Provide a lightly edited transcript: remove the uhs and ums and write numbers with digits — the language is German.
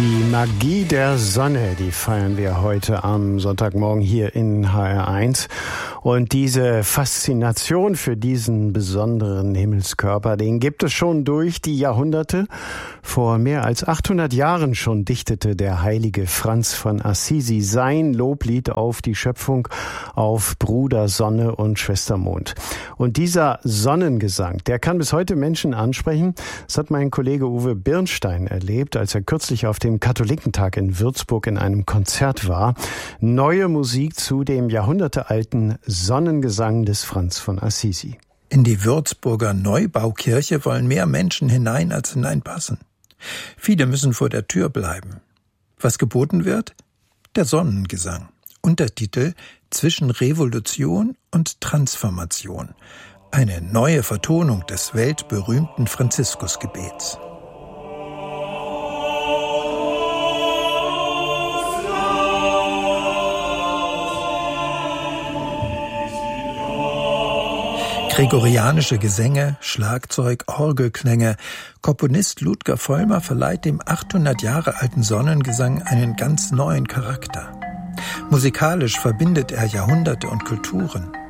Die Magie der Sonne, die feiern wir heute am Sonntagmorgen hier in HR1. Und diese Faszination für diesen besonderen Himmelskörper, den gibt es schon durch die Jahrhunderte. Vor mehr als 800 Jahren schon dichtete der heilige Franz von Assisi sein Loblied auf die Schöpfung, auf Bruder Sonne und Schwester Mond. Und dieser Sonnengesang, der kann bis heute Menschen ansprechen. Das hat mein Kollege Uwe Birnstein erlebt, als er kürzlich auf dem Katholikentag in Würzburg in einem Konzert war. Neue Musik zu dem jahrhundertealten Sonnengesang des Franz von Assisi. In die Würzburger Neubaukirche wollen mehr Menschen hinein, als hineinpassen. Viele müssen vor der Tür bleiben. Was geboten wird? Der Sonnengesang. Untertitel: Zwischen Revolution und Transformation. Eine neue Vertonung des weltberühmten Franziskusgebets. Gregorianische Gesänge, Schlagzeug, Orgelklänge. Komponist Ludger Vollmer verleiht dem 800 Jahre alten Sonnengesang einen ganz neuen Charakter. Musikalisch verbindet er Jahrhunderte und Kulturen.